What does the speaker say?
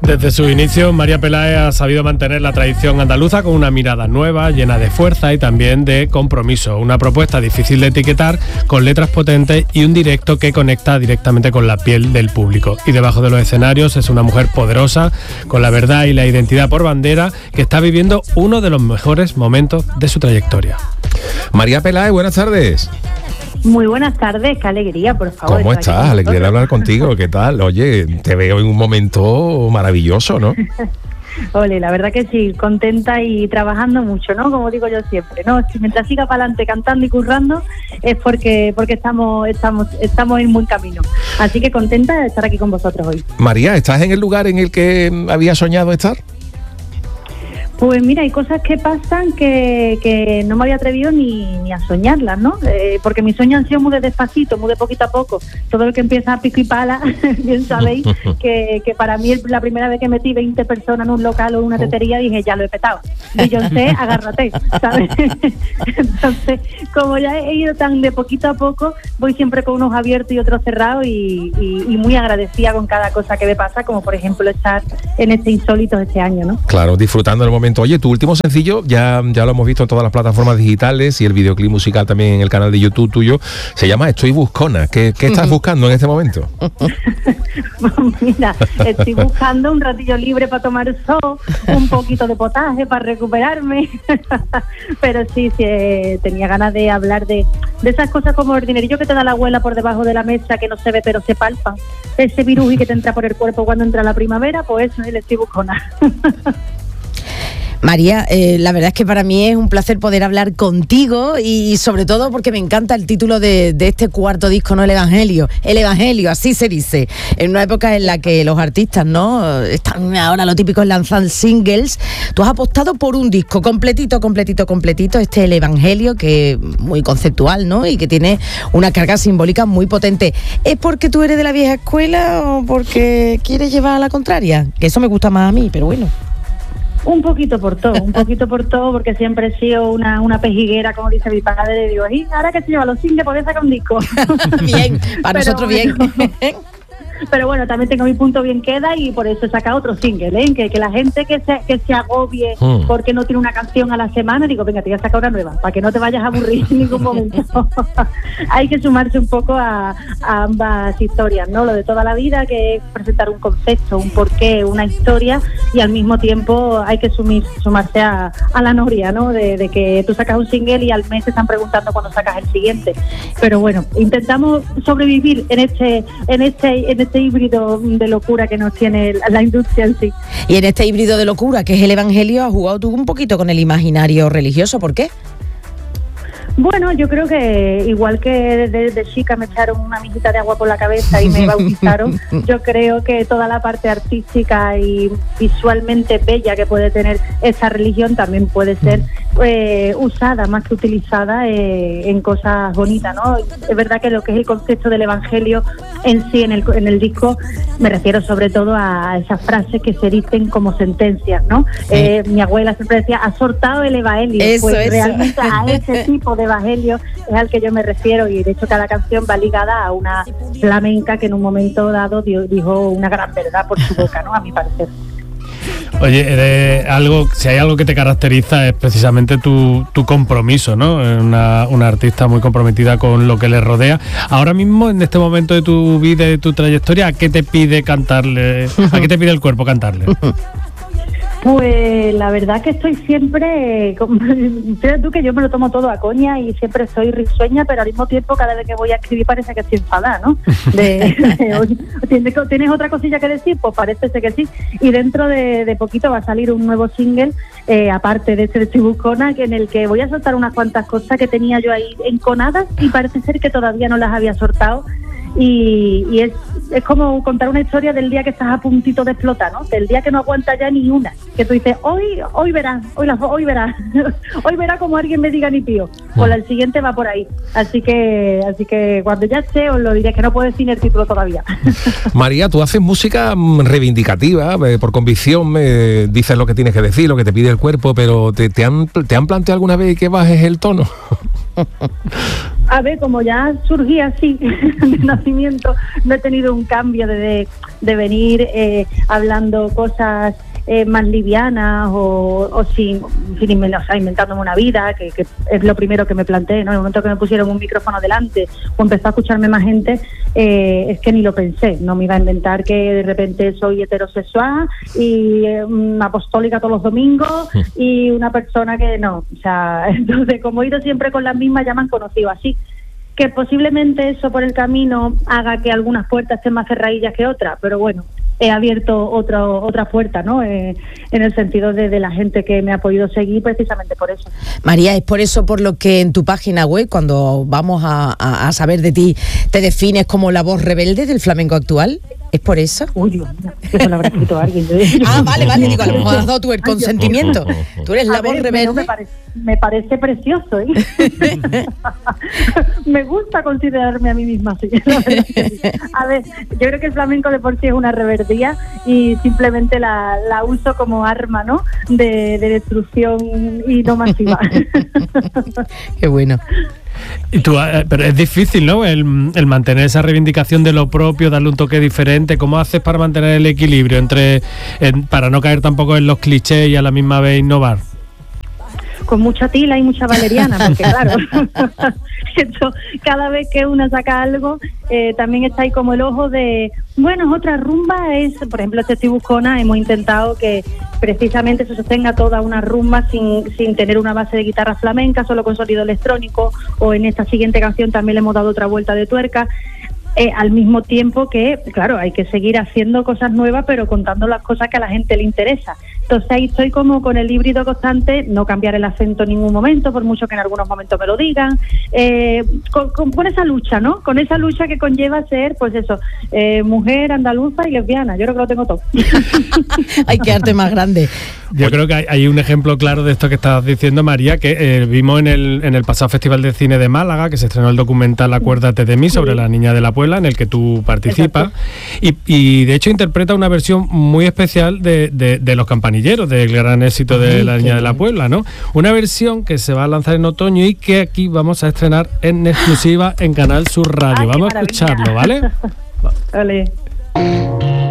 Desde su inicio, María Peláez ha sabido mantener la tradición andaluza con una mirada nueva, llena de fuerza y también de compromiso. Una propuesta difícil de etiquetar, con letras potentes y un directo que conecta directamente con la piel del público. Y debajo de los escenarios es una mujer poderosa, con la verdad y la identidad por bandera, que está viviendo uno de los mejores momentos de su trayectoria. María Peláez, buenas tardes. Muy buenas tardes, qué alegría, por favor. ¿Cómo estás? Alegría de hablar contigo, ¿qué tal? Oye, te veo en un momento maravilloso, ¿no? Ole, la verdad que sí, contenta y trabajando mucho, ¿no? Como digo yo siempre, ¿no? Si mientras siga para adelante cantando y currando es porque estamos en buen camino. Así que contenta de estar aquí con vosotros hoy. María, ¿estás en el lugar en el que habías soñado estar? Pues mira, hay cosas que pasan que no me había atrevido ni a soñarlas, ¿no? Porque mis sueños han sido muy de despacito, muy de poquito a poco. Todo lo que empieza a pico y pala, bien sabéis, que para mí la primera vez que metí 20 personas en un local o en una tetería dije, ya lo he petado. Beyoncé, agárrate, ¿sabes? Entonces, como ya he ido tan de poquito a poco, voy siempre con unos abiertos y otros cerrados y muy agradecida con cada cosa que me pasa, como por ejemplo estar en este Insólitos este año, ¿no? Claro, disfrutando del momento. Oye, tu último sencillo ya lo hemos visto en todas las plataformas digitales y el videoclip musical también en el canal de YouTube tuyo. Se llama Estoy Buscona. ¿Qué estás buscando en este momento? Mira, estoy buscando un ratillo libre para tomar sol, un poquito de potaje para recuperarme. Pero sí, tenía ganas de hablar de esas cosas como el dinerillo que te da la abuela por debajo de la mesa, que no se ve pero se palpa. Ese virus y que te entra por el cuerpo cuando entra la primavera, pues eso es el Estoy Buscona. María, la verdad es que para mí es un placer poder hablar contigo y sobre todo porque me encanta el título de este cuarto disco, ¿no? El Evangelio, así se dice, en una época en la que los artistas, ¿no? Están ahora lo típico es lanzar singles. Tú has apostado por un disco completito, El Evangelio, que es muy conceptual, ¿no? Y que tiene una carga simbólica muy potente. ¿Es porque tú eres de la vieja escuela o porque quieres llevar a la contraria? Que eso me gusta más a mí, pero bueno. Un poquito por todo, porque siempre he sido una pejiguera, como dice mi padre. Digo, y ahora que se lleva los singles, podés sacar un disco. Bien, para nosotros bien. Pero bueno, también tengo mi punto bien queda y por eso he sacado otro single, ¿eh? Que la gente que se agobie porque no tiene una canción a la semana, digo, venga, te voy a sacar una nueva, para que no te vayas a aburrir en ningún momento. Hay que sumarse un poco a ambas historias, ¿no? Lo de toda la vida, que es presentar un concepto, un porqué, una historia, y al mismo tiempo hay que sumarse a la noria, ¿no? De que tú sacas un single y al mes te están preguntando cuándo sacas el siguiente. Pero bueno, intentamos sobrevivir en este híbrido de locura que nos tiene la industria en sí. Y en este híbrido de locura que es el Evangelio, has jugado tú un poquito con el imaginario religioso, ¿por qué? Bueno, yo creo que igual que de chica me echaron una mijita de agua por la cabeza y me bautizaron, yo creo que toda la parte artística y visualmente bella que puede tener esa religión también puede ser usada más que utilizada en cosas bonitas, ¿no? Es verdad que lo que es el concepto del Evangelio en sí, en el disco, me refiero sobre todo a esas frases que se dicen como sentencias, ¿no? Mi abuela siempre decía, has soltado el Evangelio, eso. Realmente a ese tipo de Evangelio es al que yo me refiero, y de hecho cada canción va ligada a una flamenca que en un momento dado dijo una gran verdad por su boca, ¿no? A mi parecer. Oye, si hay algo que te caracteriza es precisamente tu compromiso, ¿no? Una artista muy comprometida con lo que le rodea. Ahora mismo, en este momento de tu vida y de tu trayectoria, ¿a qué te pide cantarle? ¿A qué te pide el cuerpo cantarle? Pues la verdad que estoy siempre, fíjate tú que yo me lo tomo todo a coña y siempre soy risueña, pero al mismo tiempo cada vez que voy a escribir parece que estoy enfadada, ¿no? ¿Tienes otra cosilla que decir? Pues parece que sí. Y dentro de poquito va a salir un nuevo single, aparte de este de Estoy Buscona, en el que voy a soltar unas cuantas cosas que tenía yo ahí enconadas y parece ser que todavía no las había soltado. Y es como contar una historia del día que estás a puntito de explotar, ¿no? Del día que no aguantas ya ni una, que tú dices, hoy verás, hoy verás como alguien me diga ni pío. Pues el siguiente va por ahí. Así que cuando ya esté os lo diré, que no puedo decir el título todavía. María, tú haces música reivindicativa, por convicción, dices lo que tienes que decir, lo que te pide el cuerpo, pero ¿te han planteado alguna vez que bajes el tono? A ver, como ya surgí así de nacimiento, no he tenido un cambio de venir hablando cosas más livianas o sin inventándome una vida, que es lo primero que me planteé, ¿no? En el momento que me pusieron un micrófono delante o empezó a escucharme más gente, es que ni lo pensé, no me iba a inventar que de repente soy heterosexual y apostólica todos los domingos y una persona que no, o sea, entonces como he ido siempre con las mismas, ya me han conocido así. Que posiblemente eso por el camino haga que algunas puertas estén más cerradillas que otras, pero bueno, he abierto otra puerta, ¿no? En el sentido de la gente que me ha podido seguir precisamente por eso. María, es por eso por lo que en tu página web, cuando vamos a saber de ti, te defines como la voz rebelde del flamenco actual. ¿Es por eso? Uy, Dios mío, eso lo habrá escrito alguien. Vale, digo, a lo mejor has dado tú el consentimiento. Tú eres la voz rebelde. No, me parece precioso, ¿eh? Me gusta considerarme a mí misma así. A ver, yo creo que el flamenco de por sí es una reverdía y simplemente la uso como arma, ¿no? De destrucción y no masiva. Qué bueno. Y tú, pero es difícil, ¿no? El mantener esa reivindicación de lo propio, darle un toque diferente. ¿Cómo haces para mantener el equilibrio para no caer tampoco en los clichés y a la misma vez innovar? Con mucha tila y mucha valeriana, porque claro, esto, cada vez que una saca algo, también está ahí como el ojo de, bueno, es otra rumba, por ejemplo, Estoy Buscona, hemos intentado que precisamente se sostenga toda una rumba sin tener una base de guitarra flamenca, solo con sonido electrónico, o en esta siguiente canción también le hemos dado otra vuelta de tuerca. Al mismo tiempo que, claro, hay que seguir haciendo cosas nuevas, pero contando las cosas que a la gente le interesa. Entonces ahí estoy como con el híbrido constante, no cambiar el acento en ningún momento, por mucho que en algunos momentos me lo digan, con esa lucha, ¿no? Con esa lucha que conlleva ser, pues eso, mujer, andaluza y lesbiana. Yo creo que lo tengo todo. Hay que arte más grande. Yo creo que hay un ejemplo claro de esto que estás diciendo, María, que vimos en el pasado Festival de Cine de Málaga, que se estrenó el documental Acuérdate de mí, sobre la niña de la Puebla, en el que tú participas, y de hecho interpreta una versión muy especial de Los Campanilleros, del gran éxito de La Niña de la Puebla, ¿no? Una versión que se va a lanzar en otoño y que aquí vamos a estrenar en exclusiva en Canal Sur Radio. Vamos a escucharlo, ¿vale? Vale.